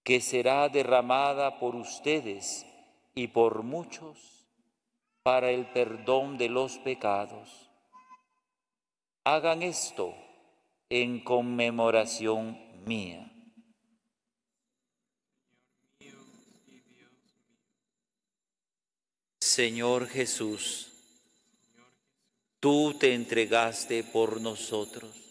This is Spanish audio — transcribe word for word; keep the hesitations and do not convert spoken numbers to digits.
que será derramada por ustedes y por muchos para el perdón de los pecados. Hagan esto en conmemoración mía. Señor Jesús, tú te entregaste por nosotros